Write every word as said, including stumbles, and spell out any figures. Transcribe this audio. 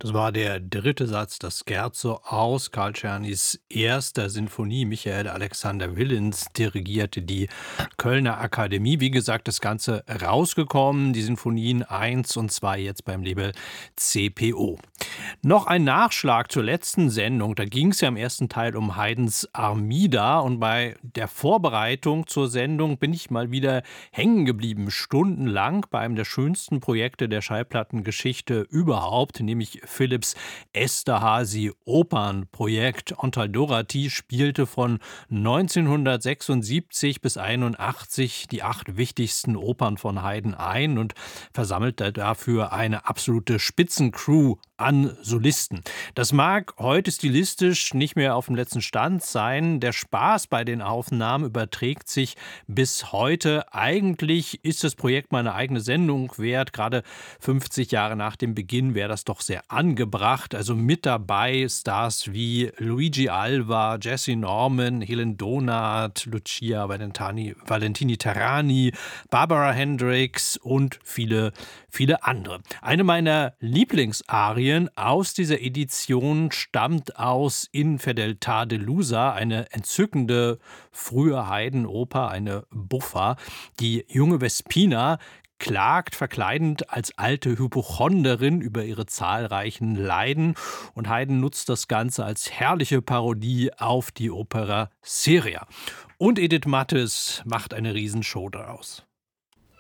Das war der dritte Satz, das Scherzo aus Karl Czernys erster Sinfonie. Michael Alexander Willens dirigierte die Kölner Akademie. Wie gesagt, das Ganze rausgekommen, die Sinfonien eins und zwei jetzt beim Label C P O. Noch ein Nachschlag zur letzten Sendung. Da ging es ja im ersten Teil um Haydns Armida und bei der Vorbereitung zur Sendung bin ich mal wieder hängen geblieben, stundenlang bei einem der schönsten Projekte der Schallplattengeschichte überhaupt, nämlich Philips Esterházy Opernprojekt. Antal Doráty spielte von neunzehnhundertsechsundsiebzig bis einundachtzig die acht wichtigsten Opern von Haydn ein und versammelte dafür eine absolute Spitzencrew an Solisten. Das mag heute stilistisch nicht mehr auf dem letzten Stand sein. Der Spaß bei den Aufnahmen überträgt sich bis heute. Eigentlich ist das Projekt mal eine eigene Sendung wert. Gerade fünfzig Jahre nach dem Beginn wäre das doch sehr angebracht. Also mit dabei Stars wie Luigi Alva, Jessye Norman, Helen Donath, Lucia Valentini, Valentini Terrani, Barbara Hendricks und viele, viele andere. Eine meiner Lieblingsarien aus dieser Edition stammt aus In Fedeltà delusa, eine entzückende frühe Haydn-Oper, eine Buffa. Die junge Vespina klagt verkleidend als alte Hypochonderin über ihre zahlreichen Leiden und Haydn nutzt das Ganze als herrliche Parodie auf die Opera seria. Und Edith Mathis macht eine Riesenshow daraus.